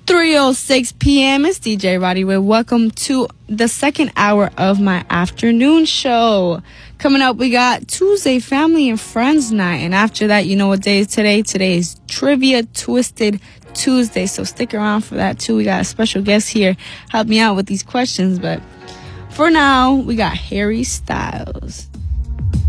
3:06 p.m. It's DJ Roddy with welcome to the second hour of my afternoon show. Coming up, we got Tuesday Family and Friends Night. And after that, you know what day is today? Today is Trivia Twisted Tuesday. So stick around for that, too. We got a special guest here. Help me out with these questions. But for now, we got Harry Styles.